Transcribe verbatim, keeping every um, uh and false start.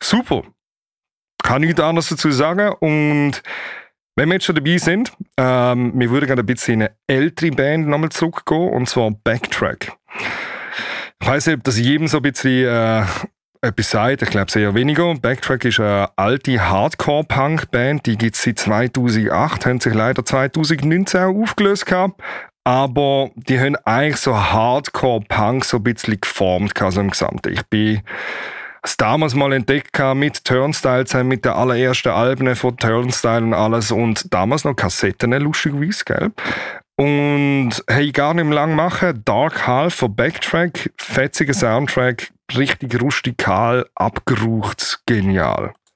super. Kann nichts anderes dazu sagen. Und wenn wir jetzt schon dabei sind, ähm, wir würden gerne ein bisschen in eine ältere Band nochmal zurückgehen, und zwar Backtrack. Ich weiss nicht, ob das jedem so ein bisschen äh, etwas sagt, ich glaube sehr weniger. Backtrack ist eine alte Hardcore-Punk-Band, die gibt es seit zweitausendacht, haben sich leider zweitausendneunzehn aufgelöst gehabt. Aber die haben eigentlich so Hardcore-Punk so ein bisschen geformt, also im Gesamten. Ich bin es damals mal entdeckt mit Turnstile, mit den allerersten Alben von Turnstile und alles, und damals noch Kassetten, lustigerweise, gell? Und hey, gar nicht mehr lang machen, Dark Half von Backtrack, fetziger Soundtrack, richtig rustikal, abgeraucht, genial.